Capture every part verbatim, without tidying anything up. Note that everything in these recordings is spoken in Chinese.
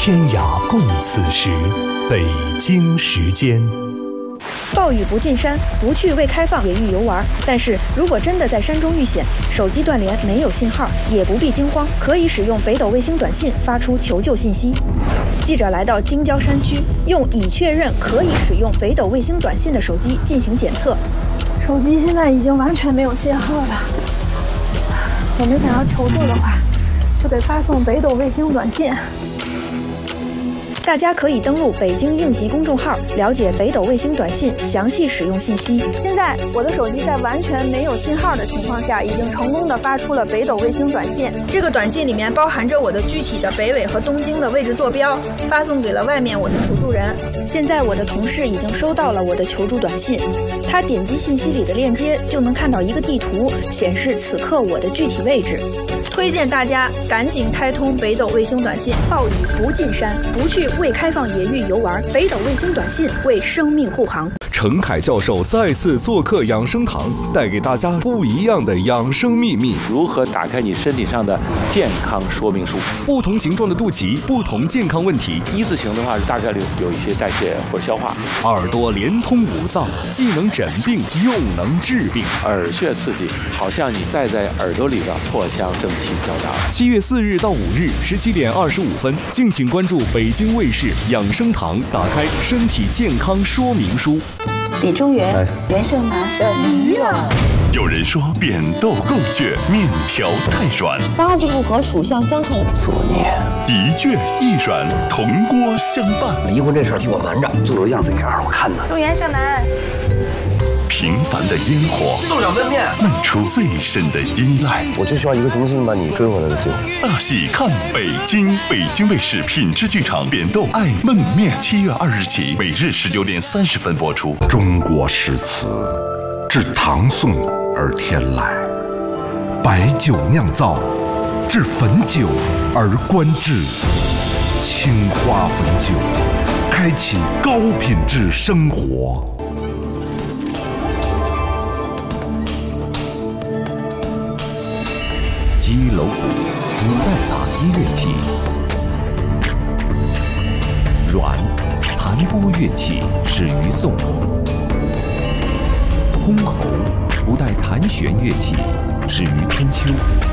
天涯共此时，北京时间。 暴雨不进山，不去未开放野域游玩。但是如果真的在山中遇险，手机断联没有信号，也不必惊慌，可以使用北斗卫星短信发出求救信息。记者来到京郊山区，用已确认可以使用北斗卫星短信的手机进行检测。 手机现在已经完全没有信号了。我们想要求助的话，就得发送北斗卫星短信。 大家可以登录北京应急公众号，了解北斗卫星短信详细使用信息。 现在我的手机在完全没有信号的情况下，已经成功的发出了北斗卫星短信。这个短信里面包含着我的具体的北纬和东经的位置坐标，发送给了外面我的求助人。 现在我的同事已经收到了我的求助短信，他点击信息里的链接，就能看到一个地图，显示此刻我的具体位置。 推荐大家赶紧开通北斗卫星短信。 暴雨不进山，不去未开放野域游玩，北斗卫星短信为生命护航。 程凯教授再次做客养生堂，带给大家不一样的养生秘密。 如何打开你身体上的健康说明书？ 不同形状的肚脐，不同健康问题。 一字形的话，大概率有一些代谢或消化。 耳朵连通五脏，既能诊病又能治病。 耳穴刺激，好像你戴在耳朵里的藿香正气交杂。 七月四日到五日十七点二十五分，敬请关注北京卫视养生堂，打开身体健康说明书。 李中原、袁胜男的鱼了。 有人说扁豆够倔，面条太软， 八字不合，属相相冲， 作孽。一倔一软，铜锅相伴。 离婚这事儿替我瞒着，做做样子给二我看呢。 祝袁胜男。 平凡的烟火， 动两焖面， 漫出最深的依赖。 我就需要一个重新把你追回来的机会。 大戏看北京，北京卫视品质剧场扁豆爱焖面，七月二日起，每日十九点三十分播出。 中国诗词，自唐宋而天来，白酒酿造，至汾酒而观之。青花汾酒，开启高品质生活。 击楼鼓，古代打击乐器；阮，弹拨乐器，始于宋；箜篌，古代弹弦乐器，始于春秋；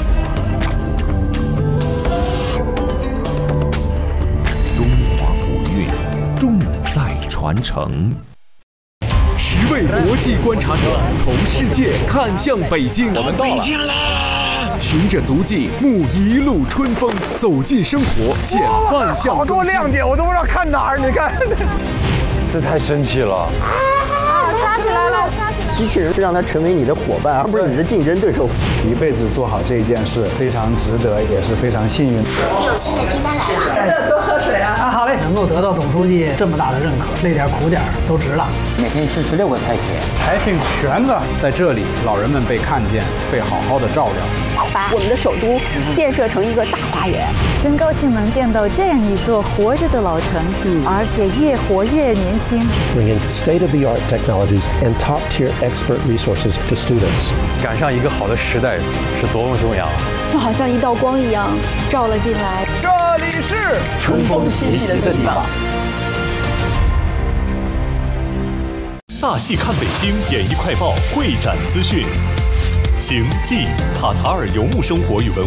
中华古韵，重在传承。 十位国际观察者从世界看向北京， 我们到了。 循着足迹，沐一路春风，走进生活，减万项好多亮点，我都不知道看哪儿。你看， 这太神奇了！ 啊，刷起来了！刷起来了！ 机器人是让它成为你的伙伴，而不是你的竞争对手。 一辈子做好这一件事，非常值得，也是非常幸运。 我有新的订单来了。 多喝水啊！啊，好嘞！能够得到总书记这么大的认可，累点苦点都值了。 每天吃十六个菜品， 还挺全的。在这里，老人们被看见，被好好的照料。 把我们的首都建设成一个大花园， 真高兴能见到这样一座活着的老城，嗯、而且越活越年轻。 Bringing state-of-the-art technologies and top-tier expert resources to students。 赶上一个好的时代是多么重要啊！ 就好像一道光一样照了进来。 这里是春风习习的地方。 大戏看北京演艺快报会展资讯。行记卡塔尔游牧生活与文